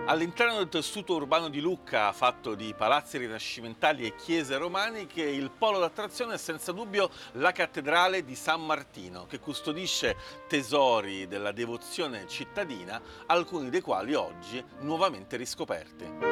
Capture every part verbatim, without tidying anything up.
All'interno del tessuto urbano di Lucca, fatto di palazzi rinascimentali e chiese romaniche, il polo d'attrazione è senza dubbio la cattedrale di San Martino, che custodisce tesori della devozione cittadina, alcuni dei quali oggi nuovamente riscoperti.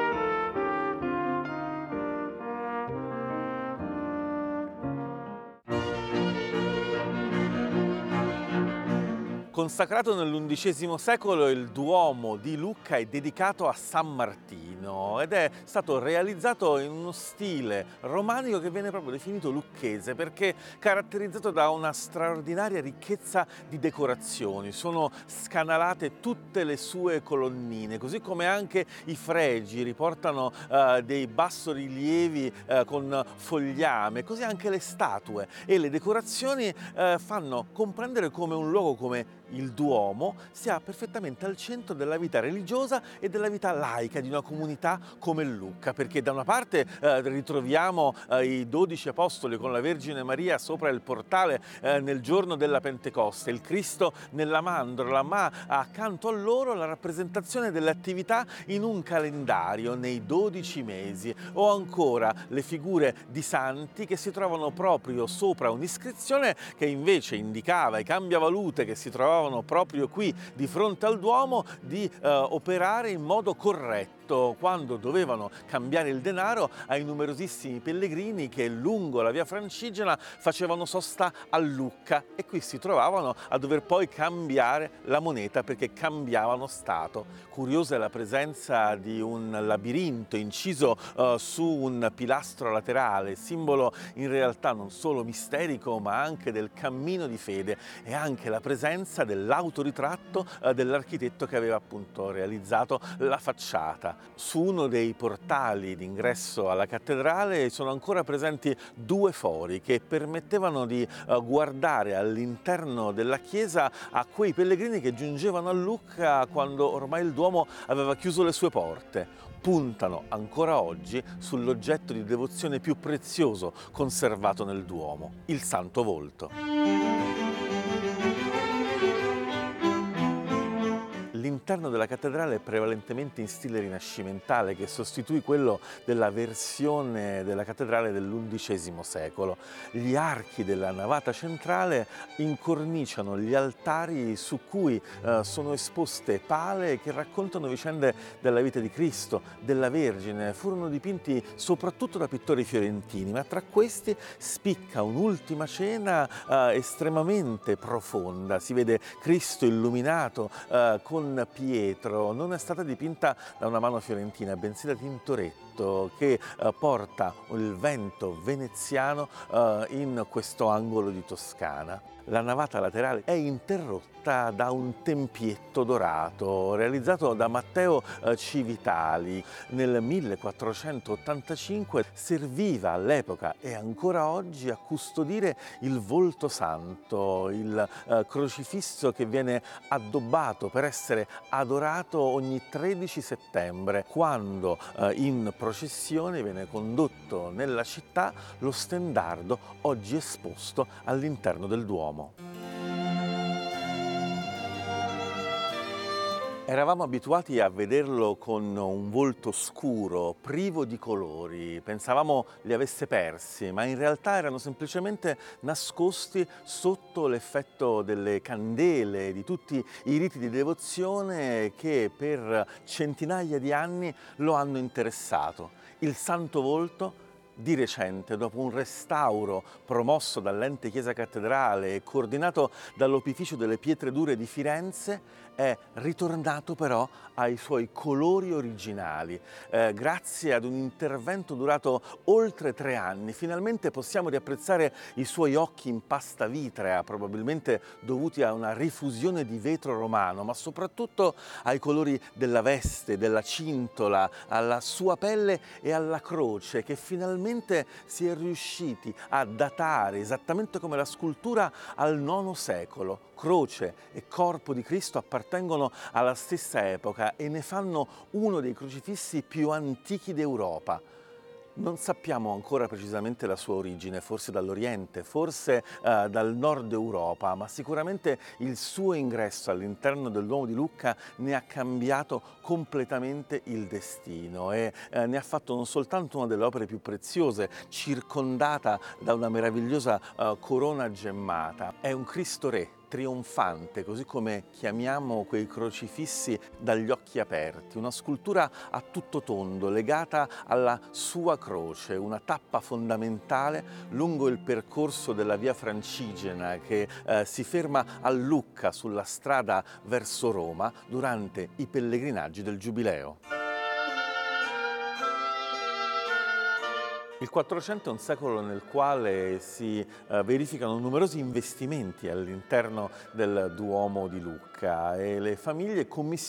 Consacrato nell'undicesimo secolo, il Duomo di Lucca è dedicato a San Martino ed è stato realizzato in uno stile romanico che viene proprio definito lucchese perché caratterizzato da una straordinaria ricchezza di decorazioni. Sono scanalate tutte le sue colonnine, così come anche i fregi riportano eh, dei bassorilievi eh, con fogliame, così anche le statue e le decorazioni eh, fanno comprendere come un luogo come il Duomo sia perfettamente al centro della vita religiosa e della vita laica di una comunità come Lucca, perché da una parte eh, ritroviamo eh, i dodici apostoli con la Vergine Maria sopra il portale eh, nel giorno della Pentecoste, il Cristo nella mandorla, ma accanto a loro la rappresentazione delle attività in un calendario nei dodici mesi, o ancora le figure di santi che si trovano proprio sopra un'iscrizione che invece indicava i cambiavalute che si trovavano proprio qui di fronte al Duomo di eh, operare in modo corretto quando dovevano cambiare il denaro ai numerosissimi pellegrini che lungo la via Francigena facevano sosta a Lucca e qui si trovavano a dover poi cambiare la moneta perché cambiavano stato. Curiosa è la presenza di un labirinto inciso eh, su un pilastro laterale, simbolo in realtà non solo misterico ma anche del cammino di fede, e anche la presenza dell'autoritratto eh, dell'architetto che aveva appunto realizzato la facciata. Su uno dei portali d'ingresso alla cattedrale sono ancora presenti due fori che permettevano di eh, guardare all'interno della chiesa a quei pellegrini che giungevano a Lucca quando ormai il Duomo aveva chiuso le sue porte. Puntano ancora oggi sull'oggetto di devozione più prezioso conservato nel Duomo, il Santo Volto. L'interno della cattedrale è prevalentemente in stile rinascimentale che sostituì quello della versione della cattedrale dell'undicesimo secolo. Gli archi della navata centrale incorniciano gli altari su cui eh, sono esposte pale che raccontano vicende della vita di Cristo, della Vergine. Furono dipinti soprattutto da pittori fiorentini, ma tra questi spicca un'ultima cena eh, estremamente profonda. Si vede Cristo illuminato eh, con Pietro. Non è stata dipinta da una mano fiorentina, bensì da Tintoretto, che eh, porta il vento veneziano eh, in questo angolo di Toscana. La navata laterale è interrotta da un tempietto dorato realizzato da Matteo eh, Civitali. Nel millequattrocentottantacinque serviva all'epoca e ancora oggi a custodire il volto santo, il eh, crocifisso che viene addobbato per essere adorato ogni tredici settembre, quando eh, in processione viene condotto nella città lo stendardo oggi esposto all'interno del Duomo. Eravamo abituati a vederlo con un volto scuro, privo di colori, pensavamo li avesse persi, ma in realtà erano semplicemente nascosti sotto l'effetto delle candele, di tutti i riti di devozione che per centinaia di anni lo hanno interessato. Il Santo Volto, di recente, dopo un restauro promosso dall'ente Chiesa Cattedrale e coordinato dall'Opificio delle Pietre Dure di Firenze, è ritornato però ai suoi colori originali. Eh, grazie ad un intervento durato oltre tre anni, finalmente possiamo riapprezzare i suoi occhi in pasta vitrea, probabilmente dovuti a una rifusione di vetro romano, ma soprattutto ai colori della veste, della cintola, alla sua pelle e alla croce, che finalmente si è riusciti a datare esattamente come la scultura al nono secolo. Croce e corpo di Cristo appartengono alla stessa epoca e ne fanno uno dei crocifissi più antichi d'Europa. Non sappiamo ancora precisamente la sua origine, forse dall'Oriente, forse eh, dal nord Europa, ma sicuramente il suo ingresso all'interno del Duomo di Lucca ne ha cambiato completamente il destino e eh, ne ha fatto non soltanto una delle opere più preziose, circondata da una meravigliosa eh, corona gemmata. È un Cristo Re trionfante, così come chiamiamo quei crocifissi dagli occhi aperti, una scultura a tutto tondo legata alla sua croce, una tappa fondamentale lungo il percorso della via Francigena che eh, si ferma a Lucca sulla strada verso Roma durante i pellegrinaggi del Giubileo. Il Quattrocento è un secolo nel quale si eh, verificano numerosi investimenti all'interno del Duomo di Lucca e le famiglie commissionano